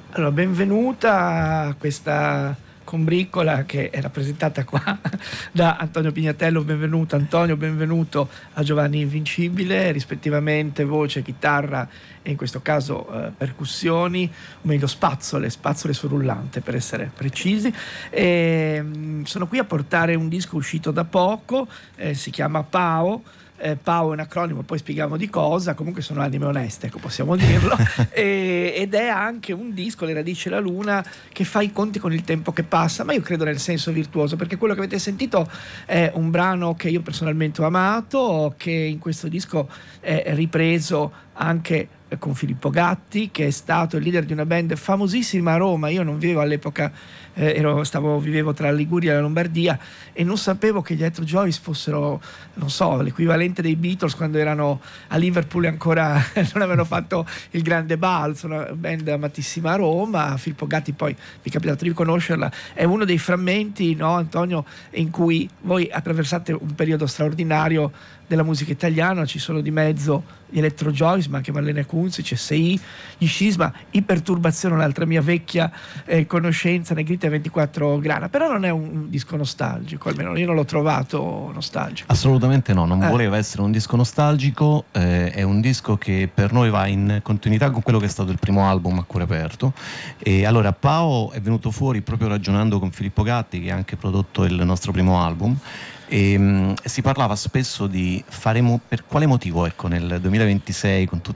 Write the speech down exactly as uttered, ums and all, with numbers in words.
Allora, benvenuta a questa combriccola che è rappresentata qua da Antonio Pignatello. Benvenuto Antonio, benvenuto a Giovanni Invincibile, rispettivamente voce, chitarra e in questo caso eh, percussioni, o meglio spazzole, spazzole su rullante per essere precisi. E, mh, sono qui a portare un disco uscito da poco, eh, si chiama Pao. Eh, Pao è un acronimo, poi spieghiamo di cosa, comunque sono anime oneste, ecco, possiamo dirlo, e, ed è anche un disco, Le radici e la luna, che fa i conti con il tempo che passa, ma io credo nel senso virtuoso, perché quello che avete sentito è un brano che io personalmente ho amato, che in questo disco è ripreso anche con Filippo Gatti, che è stato il leader di una band famosissima a Roma. Io non vivevo all'epoca, eh, ero, stavo, vivevo tra la Liguria e la Lombardia e non sapevo che gli Electro Joyce fossero, non so, l'equivalente dei Beatles quando erano a Liverpool e ancora non avevano fatto il grande balzo. Una band amatissima a Roma. Filippo Gatti, poi mi è capitato di conoscerla, è uno dei frammenti, no Antonio, in cui voi attraversate un periodo straordinario della musica italiana. Ci sono di mezzo gli Electro Joyce, ma anche Marlene Kunz, C S I, gli Scisma, i Perturbazione, un'altra mia vecchia eh, conoscenza, Negrita e ventiquattro Grana. Però non è un, un disco nostalgico, almeno io non l'ho trovato nostalgico. Assolutamente no, non eh. voleva essere un disco nostalgico, eh, è un disco che per noi va in continuità con quello che è stato il primo album A Cuore Aperto. E allora Pao è venuto fuori proprio ragionando con Filippo Gatti, che ha anche prodotto il nostro primo album. E, mh, si parlava spesso di fare mo- per quale motivo, ecco, nel duemilaventisei, con tutti